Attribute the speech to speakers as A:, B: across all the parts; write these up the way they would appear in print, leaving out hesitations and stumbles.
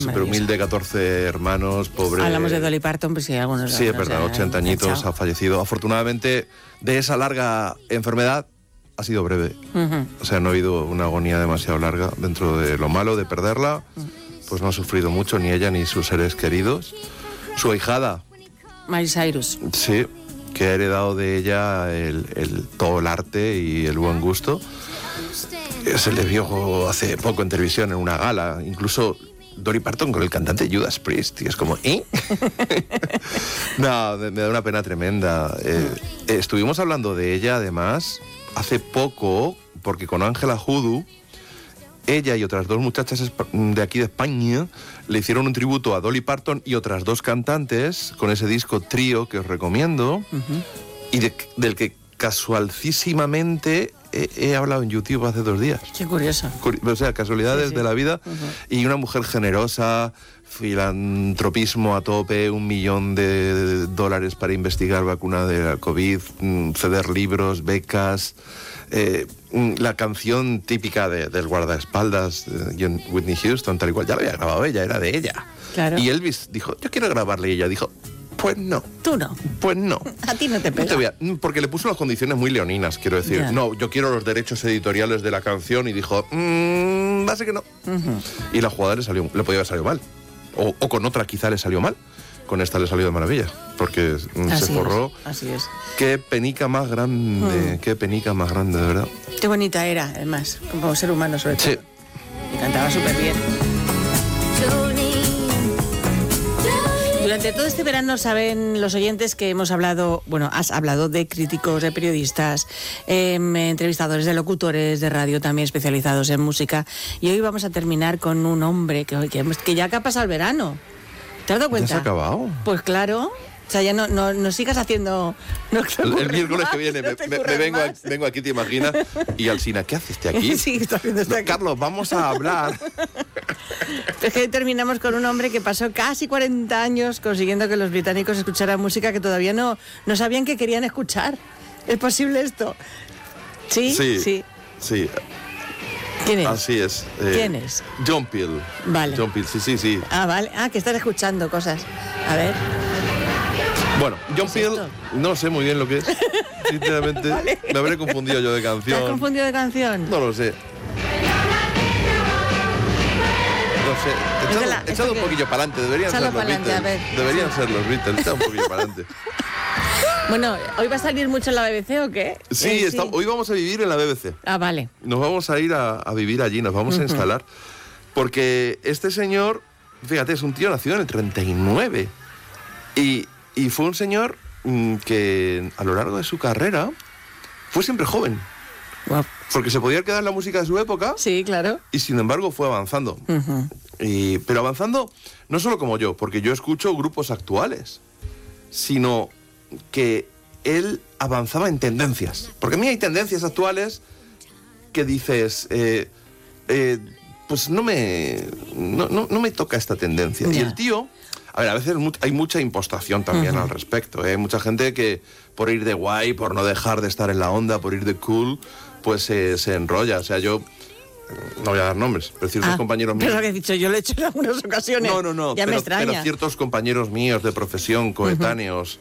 A: Súper humilde, 14 hermanos, pobre.
B: Hablamos de Dolly Parton, pues sí, algunos.
A: Sí, es verdad, 80 añitos, ha fallecido. Afortunadamente, de esa larga enfermedad, ha sido breve. O sea, no ha habido una agonía demasiado larga. Dentro de lo malo de perderla, pues no ha sufrido mucho, ni ella ni sus seres queridos. Su ahijada.
B: Miley Cyrus.
A: Sí, que ha heredado de ella todo el arte y el buen gusto. Se le vio hace poco en televisión, en una gala, incluso Dolly Parton con el cantante Judas Priest, y es como, ¿eh? No, me da una pena tremenda. Estuvimos hablando de ella, además, hace poco, porque con Ángela Hoodoo, ella y otras dos muchachas de aquí de España le hicieron un tributo a Dolly Parton y otras dos cantantes con ese disco Trío que os recomiendo, y del que casualísimamente he hablado en YouTube hace 2 días.
B: Qué curioso.
A: O sea, casualidades de la vida. Y una mujer generosa, filantropismo a tope, $1 millón para investigar vacuna de la COVID, ceder libros, becas, la canción típica del guardaespaldas, Whitney Houston, tal y cual, ya la había grabado ella, era de ella.
B: Claro.
A: Y Elvis dijo, yo quiero grabarle, y ella dijo, pues no.
B: Tú no.
A: Pues no.
B: A ti no te pega.
A: No te voy a, porque le puso unas condiciones muy leoninas, quiero decir.
B: Ya.
A: No, yo quiero los derechos editoriales de la canción, y dijo, va a ser que no. Y la jugada le podía haber salido mal. O con otra quizá le salió mal. Con esta le salió de maravilla, porque se forró.
B: Así es.
A: Qué penica más grande, qué penica más grande, de verdad.
B: Qué bonita era, además, como ser humano sobre todo.
A: Sí.
B: Y cantaba súper bien. Durante todo este verano saben los oyentes que hemos hablado, bueno, has hablado de críticos, de periodistas, entrevistadores, de locutores de radio también especializados en música. Y hoy vamos a terminar con un hombre que ya que ha pasado el verano. ¿Te has dado cuenta?
A: ¿Ya se ha acabado?
B: Pues claro. O sea, ya no sigas haciendo...
A: el miércoles que viene vengo aquí, ¿te imaginas? Y Alsina, ¿qué haces aquí?
B: Sí, está haciendo esto aquí.
A: Carlos, vamos a hablar.
B: Es que terminamos con un hombre que pasó casi 40 años consiguiendo que los británicos escucharan música que todavía no sabían que querían escuchar. ¿Es posible esto? ¿Sí?
A: Sí.
B: ¿Quién es?
A: Así es.
B: ¿Quién es?
A: John Peel.
B: Vale.
A: John Peel, sí.
B: Ah, vale. Ah, que estás escuchando cosas. A ver.
A: Bueno, John Peel, no sé muy bien lo que es, sinceramente. Vale. Me habré confundido yo de canción.
B: ¿Te has confundido de canción?
A: No lo sé. No sé. Echado un poquillo para adelante. Deberían ser los Beatles. Deberían ser los Beatles. Echado un poquillo para adelante.
B: Bueno, ¿hoy va a salir mucho en la BBC o qué?
A: Sí, hoy vamos a vivir en la BBC.
B: Ah, vale.
A: Nos vamos a ir a vivir allí, nos vamos a instalar. Porque este señor, fíjate, es un tío nacido en el 39. Y fue un señor que a lo largo de su carrera fue siempre joven.
B: Wow.
A: Porque se podía quedar en la música de su época.
B: Sí, claro.
A: Y sin embargo fue avanzando. Pero avanzando no solo como yo, porque yo escucho grupos actuales, sino que él avanzaba en tendencias. Porque a mí hay tendencias actuales que dices, pues no me toca esta tendencia.
B: Yeah.
A: Y el tío... A ver, a veces hay mucha impostación también al respecto, ¿eh? Hay mucha gente que por ir de guay, por no dejar de estar en la onda, por ir de cool, pues se enrolla. O sea, yo... No voy a dar nombres, pero ciertos compañeros míos...
B: Pero lo que he dicho, yo lo he hecho en algunas ocasiones.
A: No.
B: Ya me extraña.
A: Pero ciertos compañeros míos de profesión, coetáneos,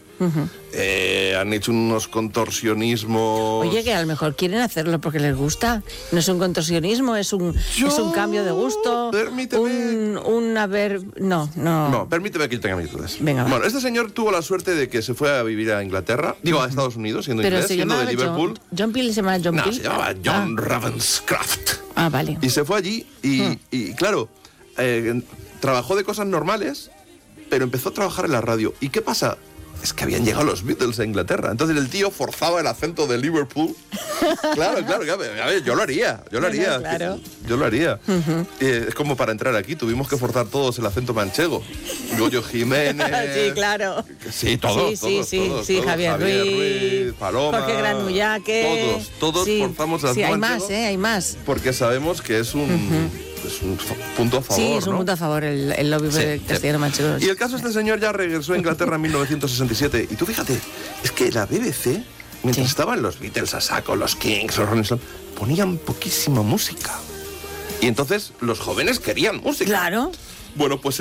A: han hecho unos contorsionismos...
B: Oye, que a lo mejor quieren hacerlo porque les gusta. No es un contorsionismo, es un cambio de gusto.
A: Permíteme...
B: No,
A: permíteme que yo tenga mis dudas.
B: Venga,
A: bueno, este señor tuvo la suerte de que se fue a vivir a Inglaterra, a Estados Unidos, siendo
B: pero
A: inglés, siendo de Liverpool.
B: John Peel se llama John Peel.
A: No, se llamaba John Ravenscraft.
B: Ah, vale.
A: Y se fue allí y claro, trabajó de cosas normales, pero empezó a trabajar en la radio. ¿Y qué pasa? Es que habían llegado los Beatles a Inglaterra. Entonces el tío forzaba el acento de Liverpool. Claro. A ver, yo lo haría.
B: Claro.
A: Yo lo haría. Es como para entrar aquí. Tuvimos que forzar todos el acento manchego. Goyo Jiménez.
B: Sí, claro.
A: Sí, todos.
B: Sí, Javier Ruiz,
A: Paloma.
B: Jorge Granullaque.
A: Todos forzamos el acento manchego.
B: Sí, hay más.
A: Porque sabemos que es un punto a favor.
B: Sí, es un punto a favor el lobby castellano manchego.
A: Y el caso, este señor ya regresó a Inglaterra en 1967. Y tú fíjate, es que la BBC, mientras estaban los Beatles a saco, los Kings, los Rolling Stones, ponían poquísima música. Y entonces los jóvenes querían música.
B: Claro.
A: Bueno, pues